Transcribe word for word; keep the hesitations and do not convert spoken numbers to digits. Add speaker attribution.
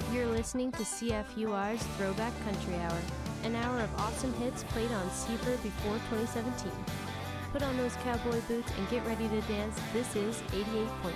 Speaker 1: You're listening to C F U R's Throwback Country Hour, an hour of awesome hits played on Seaver before twenty seventeen. Put on those cowboy boots and get ready to dance. This is eighty-eight point